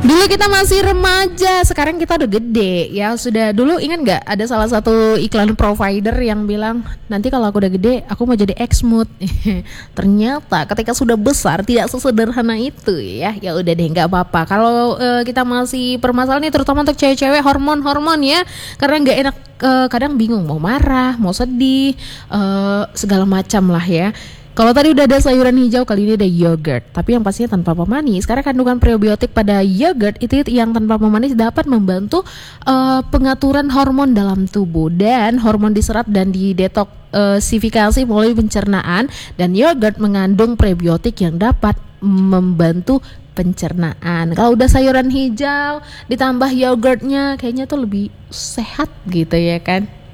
Dulu kita masih remaja, sekarang kita udah gede ya. Sudah dulu ingat nggak ada salah satu iklan provider yang bilang nanti kalau aku udah gede aku mau jadi Xmood. Ternyata ketika sudah besar tidak sesederhana itu ya. Ya udah deh nggak apa-apa. Kalau kita masih permasalahan ini terutama untuk cewek-cewek hormon ya, karena nggak enak, kadang bingung mau marah, mau sedih, segala macam lah ya. Kalau tadi udah ada sayuran hijau, kali ini ada yogurt, tapi yang pastinya tanpa pemanis. Karena kandungan probiotik pada yogurt itu yang tanpa pemanis dapat membantu pengaturan hormon dalam tubuh, dan hormon diserap dan didetoksifikasi melalui pencernaan. Dan yogurt mengandung probiotik yang dapat membantu pencernaan. Kalau udah sayuran hijau ditambah yogurtnya, kayaknya tuh lebih sehat gitu ya kan.